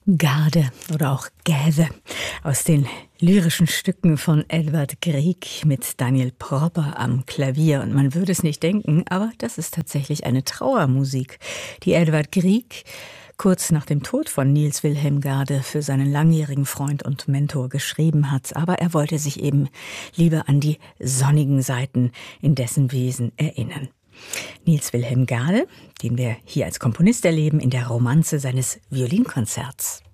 Garde oder auch Gäve aus den lyrischen Stücken von Edvard Grieg mit Daniel Propper am Klavier. Und man würde es nicht denken, aber das ist tatsächlich eine Trauermusik, die Edvard Grieg kurz nach dem Tod von Niels Wilhelm Gade für seinen langjährigen Freund und Mentor geschrieben hat. Aber er wollte sich eben lieber an die sonnigen Seiten in dessen Wesen erinnern. Niels Wilhelm Gade, den wir hier als Komponist erleben in der Romanze seines Violinkonzerts.